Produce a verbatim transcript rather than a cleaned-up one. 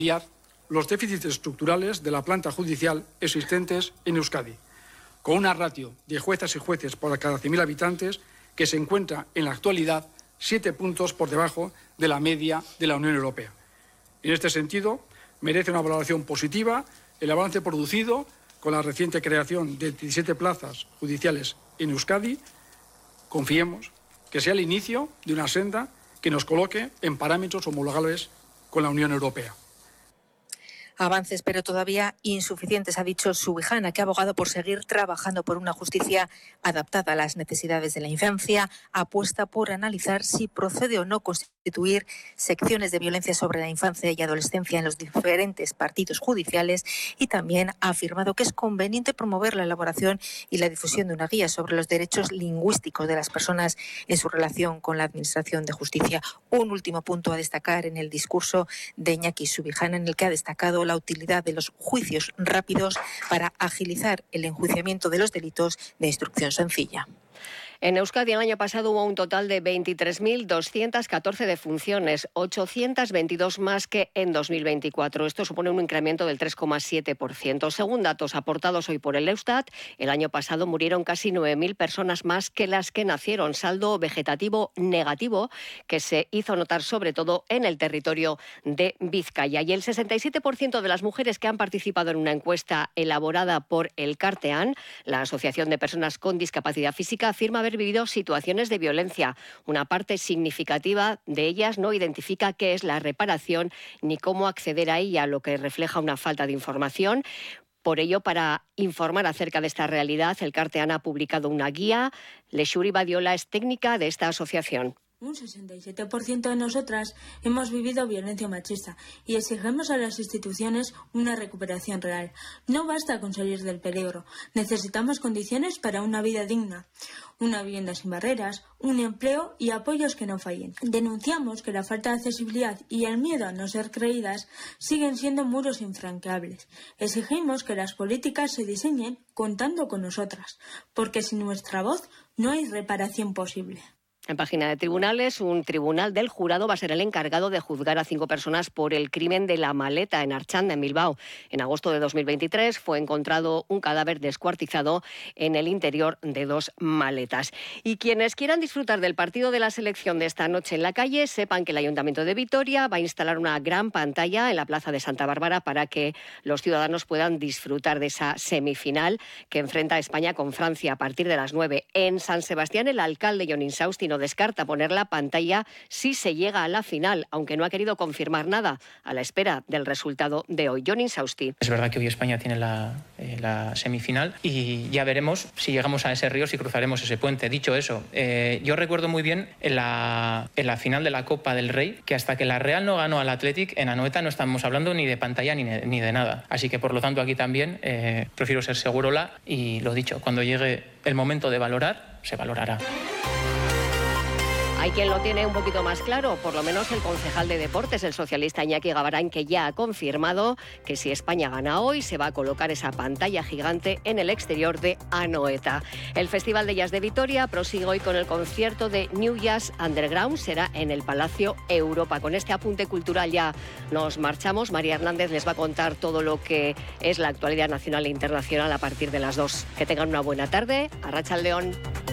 los déficits estructurales de la planta judicial existentes en Euskadi, con una ratio de juezas y jueces por cada cien mil habitantes que se encuentra en la actualidad siete puntos por debajo de la media de la Unión Europea. En este sentido, merece una valoración positiva el avance producido con la reciente creación de diecisiete plazas judiciales en Euskadi. Confiemos que sea el inicio de una senda que nos coloque en parámetros homologables con la Unión Europea. Avances, pero todavía insuficientes, ha dicho Subijana, que ha abogado por seguir trabajando por una justicia adaptada a las necesidades de la infancia. Apuesta por analizar si procede o no constituir secciones de violencia sobre la infancia y adolescencia en los diferentes partidos judiciales, y también ha afirmado que es conveniente promover la elaboración y la difusión de una guía sobre los derechos lingüísticos de las personas en su relación con la Administración de Justicia. Un último punto a destacar en el discurso de Iñaki Subijana, en el que ha destacado la utilidad de los juicios rápidos para agilizar el enjuiciamiento de los delitos de instrucción sencilla. En Euskadi el año pasado hubo un total de veintitrés mil doscientas catorce defunciones, ochocientas veintidós más que en dos mil veinticuatro. Esto supone un incremento del tres coma siete por ciento. Según datos aportados hoy por el Eustat, el año pasado murieron casi nueve mil personas más que las que nacieron, saldo vegetativo negativo que se hizo notar sobre todo en el territorio de Vizcaya. Y el sesenta y siete por ciento de las mujeres que han participado en una encuesta elaborada por el Cartean, la Asociación de Personas con Discapacidad Física, afirma haber vivido situaciones de violencia. Una parte significativa de ellas no identifica qué es la reparación ni cómo acceder a ella, lo que refleja una falta de información. Por ello, para informar acerca de esta realidad, el Cartean ha publicado una guía. Lexuri Badiola es técnica de esta asociación. Un sesenta y siete por ciento de nosotras hemos vivido violencia machista y exigimos a las instituciones una recuperación real. No basta con salir del peligro, necesitamos condiciones para una vida digna, una vivienda sin barreras, un empleo y apoyos que no fallen. Denunciamos que la falta de accesibilidad y el miedo a no ser creídas siguen siendo muros infranqueables. Exigimos que las políticas se diseñen contando con nosotras, porque sin nuestra voz no hay reparación posible. En página de tribunales, un tribunal del jurado va a ser el encargado de juzgar a cinco personas por el crimen de la maleta en Archanda, en Bilbao. En agosto de dos mil veintitrés fue encontrado un cadáver descuartizado en el interior de dos maletas. Y quienes quieran disfrutar del partido de la selección de esta noche en la calle, sepan que el Ayuntamiento de Vitoria va a instalar una gran pantalla en la Plaza de Santa Bárbara para que los ciudadanos puedan disfrutar de esa semifinal que enfrenta a España con Francia a partir de las nueve. En San Sebastián, el alcalde Jon Insausti no descarta poner la pantalla si se llega a la final, aunque no ha querido confirmar nada, a la espera del resultado de hoy. Jon Insausti. Es verdad que hoy España tiene la, eh, la semifinal y ya veremos si llegamos a ese río, si cruzaremos ese puente. Dicho eso, eh, yo recuerdo muy bien en la, en la final de la Copa del Rey que hasta que la Real no ganó al Athletic, en Anoeta no estamos hablando ni de pantalla ni de, ni de nada. Así que por lo tanto aquí también eh, prefiero ser segurola y lo dicho, cuando llegue el momento de valorar, se valorará. Hay quien lo tiene un poquito más claro, por lo menos el concejal de deportes, el socialista Iñaki Gabarán, que ya ha confirmado que si España gana hoy se va a colocar esa pantalla gigante en el exterior de Anoeta. El Festival de Jazz de Vitoria prosigue hoy con el concierto de New Jazz Underground, será en el Palacio Europa. Con este apunte cultural ya nos marchamos. María Hernández les va a contar todo lo que es la actualidad nacional e internacional a partir de las dos. Que tengan una buena tarde. Arratsaldeon.